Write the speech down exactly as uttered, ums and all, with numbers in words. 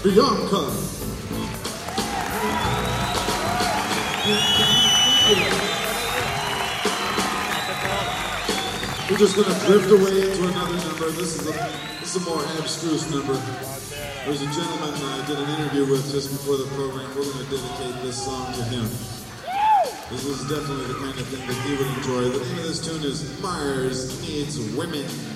Bianca. We're just going to drift away into another number. This is a, this is a more abstruse number. There's a gentleman that I did an interview with just before the program. We're going to dedicate this song to him. This is definitely the kind of thing that he would enjoy. The name of this tune is Mars Needs Women.